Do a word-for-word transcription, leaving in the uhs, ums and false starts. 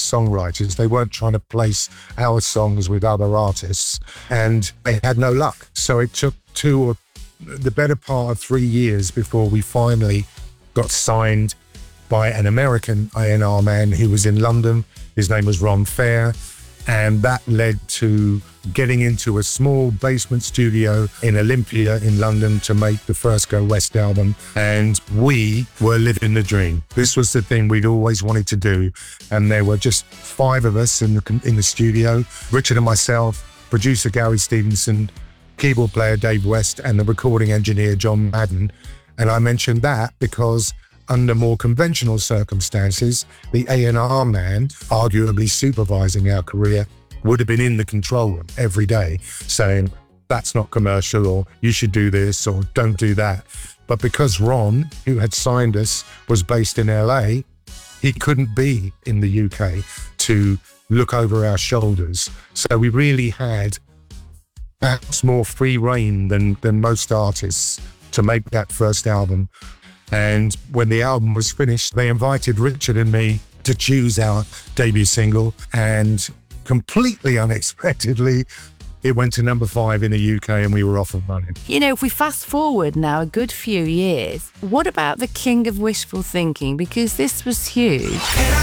songwriters. They weren't trying to place our songs with other artists, and they had no luck. So it took two or the better part of three years before we finally got signed by an American A and R man who was in London. His name was Ron Fair. And that led to getting into a small basement studio in Olympia in London to make the First Go West album. And we were living the dream. This was the thing we'd always wanted to do. And there were just five of us in the, in the studio, Richard and myself, producer Gary Stevenson, keyboard player Dave West, and the recording engineer John Madden. And I mentioned that because under more conventional circumstances, the A and R man, arguably supervising our career, would have been in the control room every day saying, that's not commercial, or you should do this, or don't do that. But because Ron, who had signed us, was based in L A, he couldn't be in the U K to look over our shoulders. So we really had perhaps more free reign than, than most artists to make that first album. And when the album was finished, they invited Richard and me to choose our debut single. And completely unexpectedly, it went to number five in the U K and we were off and running. You know, if we fast forward now a good few years, what about the king of wishful thinking? Because this was huge.